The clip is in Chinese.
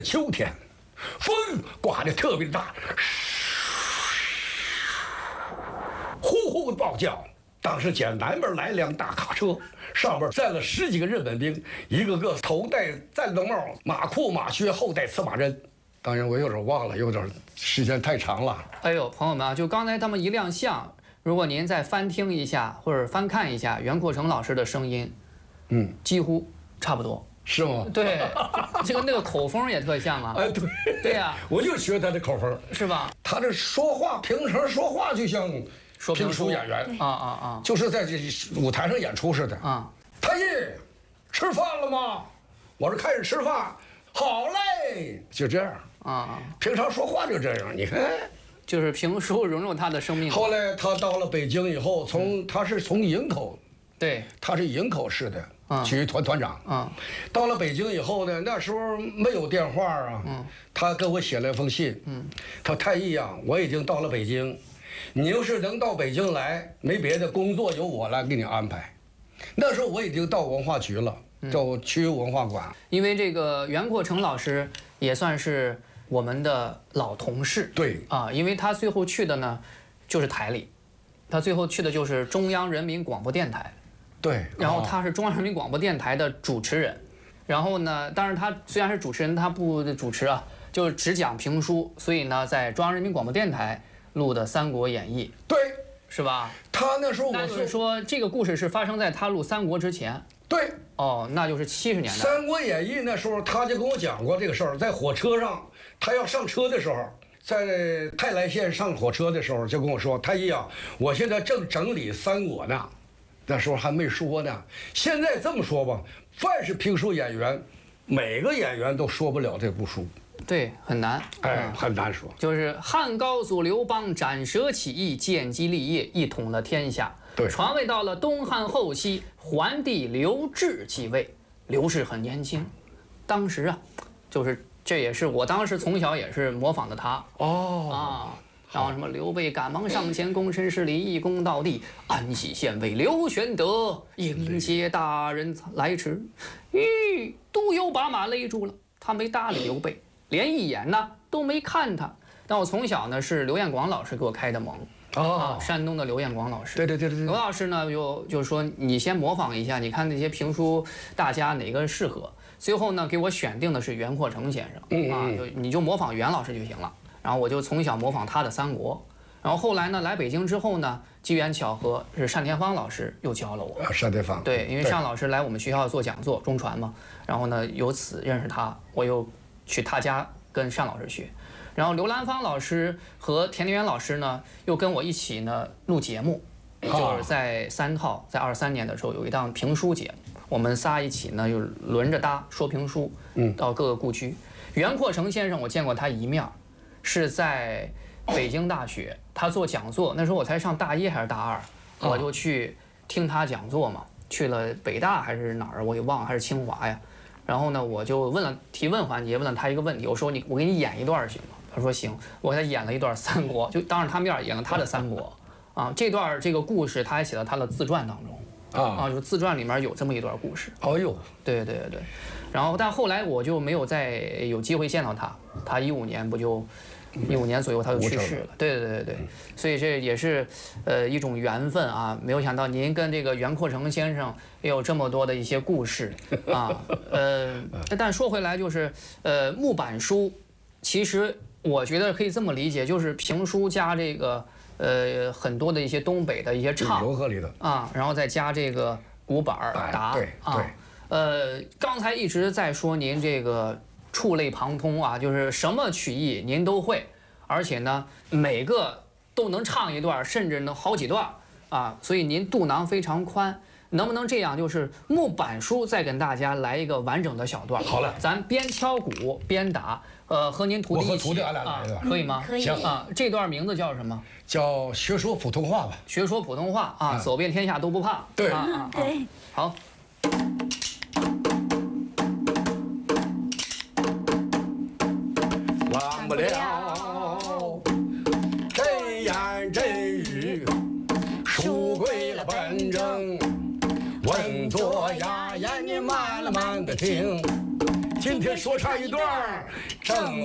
秋天，风刮得特别大，呼呼的暴叫。当时见南边来辆大卡车，上边站了10几个日本兵，一个个头戴战斗帽，马裤马靴，后戴刺马针。当然我有点忘了，有点时间太长了。 哎呦，朋友们啊，就刚才他们一亮相，如果您再翻听一下或者翻看一下袁阔成老师的声音，几乎差不多。 是吗？ 对，这个那个口风也特像啊。 哎，对， 对呀， 我就学他的口风， 是吧？ 他这说话，平时说话就像评书演员就是在这舞台上演出似的啊。太医，吃饭了吗？我说开始吃饭，好嘞，就这样啊。平常说话就这样，你看， 就是评书融入他的生命。 后来他到了北京以后，他是从营口， 对， 他是营口市的。体育团团长到了北京以后呢，那时候没有电话啊，他给我写了一封信，他说太医啊，我已经到了北京，你要是能到北京来，没别的工作由我来给你安排。那时候我已经到文化局了，到区文化馆。 因为这个袁阔成老师也算是我们的老同事， 对啊，因为他最后去的呢就是台里，他最后去的就是中央人民广播电台。 对， 然后他是中央人民广播电台的主持人，然后呢，当然他虽然是主持人，他不主持啊，就只讲评书，所以呢，在中央人民广播电台录的《三国演义》， 对， 是吧？ 他那时候那就是说这个故事是发生在他录《三国》之前。 对， 哦，那就是70年代。 《三国演义》那时候他就跟我讲过这个事儿，在火车上，他要上车的时候。在泰来县上火车的时候，就跟我说：“太医啊，我现在正整理三国呢。”那时候还没说呢。现在这么说吧，凡是评书演员，每个演员都说不了这部书。 对，很难， 很难说。 就是汉高祖刘邦斩蛇起义，建基立业，一统了天下。 对， 传位到了东汉后期，桓帝刘志继位。刘氏很年轻，当时啊，就是这也是我当时从小也是模仿的他。然后什么刘备赶忙上前，躬身施礼，一躬到地，安喜县尉刘玄德迎接大人来迟。都有把马勒住了，他没搭理刘备，连一眼呢都没看他。但我从小呢是刘彦广老师给我开的蒙山东的刘彦广老师。 对。 刘老师呢就说你先模仿一下，你看那些评书大家哪个适合。最后呢给我选定的是袁阔成先生你就模仿袁老师就行了。然后我就从小模仿他的三国，然后后来呢来北京之后呢，机缘巧合是单田芳老师又教了我。 单田芳， 对，因为单老师来我们学校做讲座，中传嘛，然后呢由此认识他，我又去他家跟单老师学，然后刘兰芳老师和田连元老师呢又跟我一起呢录节目，就是在3套，在23年的时候有一档评书节目，我们仨一起呢又轮着搭说评书，到各个故居。袁阔成先生我见过他一面。是在北京大学，他做讲座，那时候我才上大1还是大2，我就去听他讲座嘛，去了北大还是哪儿我也忘了，还是清华呀。然后呢，我就问了提问环节，问了他一个问题，我说我给你演一段行吗？他说行，我给他演了一段三国，就当着他面演了他的三国这段这个故事他还写到他的自传当中就是自传里面有这么一段故事。对。然后但后来我就没有再有机会见到他，他15年不就15年左右他就去世了。对，所以这也是一种缘分啊！没有想到您跟这个袁阔成先生也有这么多的一些故事但说回来就是木板书，其实我觉得可以这么理解，就是评书加这个很多的一些东北的一些唱融合里的然后再加这个鼓板打对。 刚才一直在说您这个触类旁通就是什么曲艺您都会，而且呢每个都能唱一段，甚至能好几段所以您肚囊非常宽。能不能这样，就是木板书再跟大家来一个完整的小段？ 好嘞， 咱边敲鼓边打，和您徒弟一起， 我和徒弟俺俩来的， 可以吗？ 可以这段名字叫什么？ 叫学说普通话吧。 学说普通话走遍天下都不怕。 对对， 好。 忘不了真言真语，书归了本正，文作雅言你慢了慢的听， 今天说唱一段正。